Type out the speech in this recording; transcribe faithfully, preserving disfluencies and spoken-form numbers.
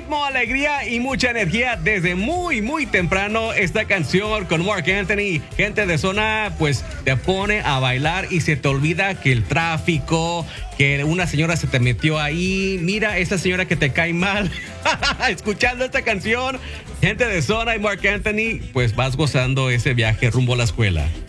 ritmo, alegría y mucha energía desde muy, muy temprano. Esta canción con Marc Anthony, gente de zona, pues te pone a bailar y se te olvida que el tráfico, que una señora se te metió ahí. Mira, esa señora que te cae mal. Escuchando esta canción, gente de zona y Marc Anthony, pues vas gozando ese viaje rumbo a la escuela.